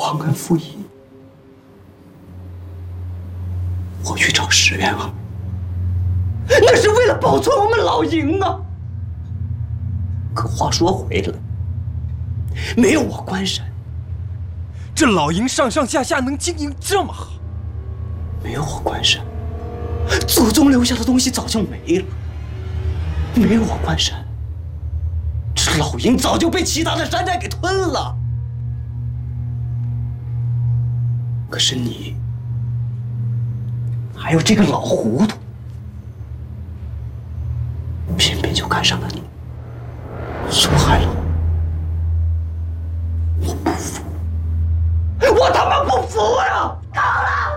忘恩负义，我去找石元儿，那是为了保存我们老营啊。可话说回来，没有我关山， 这老营上上下下能经营这么好， 没有我关山，祖宗留下的东西早就没了。没有我关山，这老营早就被其他的山寨给吞了。可是你，还有这个老糊涂，